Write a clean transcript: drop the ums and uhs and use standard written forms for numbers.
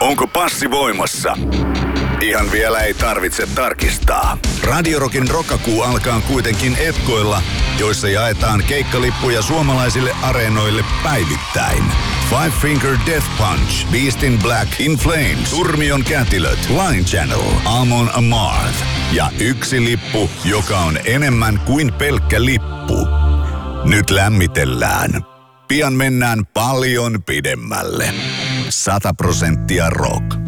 Onko passi voimassa? Ihan vielä ei tarvitse tarkistaa. Radio Rockin Rockakuu alkaa kuitenkin Epkoilla, joissa jaetaan keikkalippuja suomalaisille areenoille päivittäin. Five Finger Death Punch, Beast in Black, In Flames, Turmion Kätilöt, Line Channel, Amon Amarth ja yksi lippu, joka on enemmän kuin pelkkä lippu. Nyt lämmitellään. Pian mennään paljon pidemmälle. 100% rock.